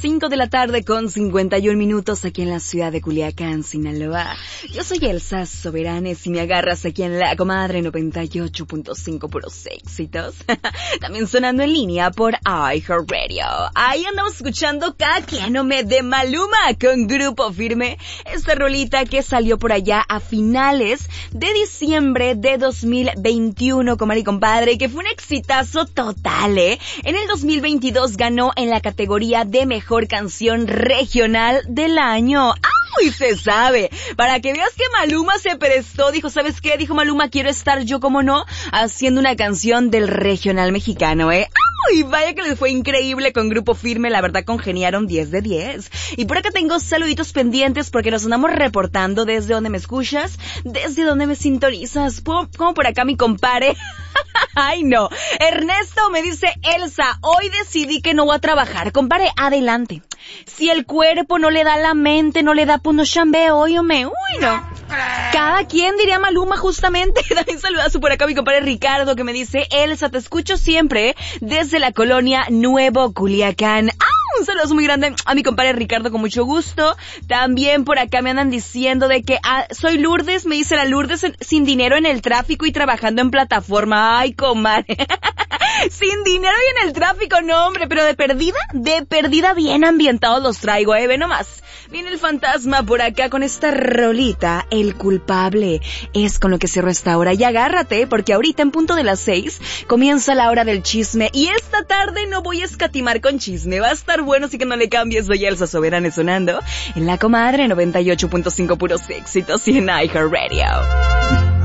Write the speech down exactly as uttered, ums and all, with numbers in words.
cinco de la tarde con cincuenta y un minutos aquí en la ciudad de Culiacán, Sinaloa. Yo soy Elsa Soberanes y me agarras aquí en La Comadre noventa y ocho punto cinco, puros éxitos. También sonando en línea por iHeartRadio. Ahí andamos escuchando Cada Quien No Me de Maluma con Grupo Firme. Esta rolita que salió por allá a finales de diciembre de dos mil veintiuno, comadre y compadre, que fue un exitazo total, ¿eh? En el dos mil veintidós ganó en la categoría de Mejor Canción Regional del Año. ¡Ay, se sabe! Para que veas que Maluma se prestó, dijo, ¿sabes qué? Dijo Maluma, quiero estar yo, como no, haciendo una canción del regional mexicano, ¿eh? ¡Ay, vaya que les fue increíble con Grupo Firme! La verdad, congeniaron diez de diez. Y por acá tengo saluditos pendientes porque nos andamos reportando desde donde me escuchas, desde donde me sintonizas. Como por acá mi compadre. Ay, no. Ernesto me dice, Elsa, hoy decidí que no voy a trabajar. Compadre, adelante. Si el cuerpo no le da la mente, no le da pues no chambeo, óyome. Uy, no. Cada quien, diría Maluma, justamente. También saludazo por acá a mi compadre Ricardo, que me dice, Elsa, te escucho siempre desde la colonia Nuevo Culiacán. ¡Ah! Un saludo muy grande a mi compadre Ricardo, con mucho gusto. También por acá me andan diciendo de que ah, soy Lourdes, me dice la Lourdes, sin dinero en el tráfico y trabajando en plataforma. Ay, comadre. Sin dinero y en el tráfico, no, hombre, pero de perdida, de perdida bien ambientados los traigo, eh, ve nomás. Viene el fantasma por acá con esta rolita, El Culpable. Es con lo que cierro esta hora. Y agárrate, porque ahorita en punto de las seis comienza la hora del chisme. Y esta tarde no voy a escatimar con chisme, va a estar bueno, así que no le cambies. Soy Elsa Soberanes sonando en La Comadre noventa y ocho punto cinco, puros éxitos y en iHeartRadio.